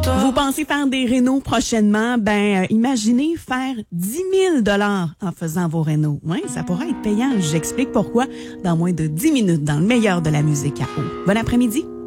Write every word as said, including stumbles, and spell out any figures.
Vous pensez faire des rénaux prochainement? Ben, euh, imaginez faire dix mille dollars en faisant vos rénaux. Ouais, ça pourrait être payant. J'explique pourquoi dans moins de dix minutes dans le meilleur de la musique à eau. Bon après-midi.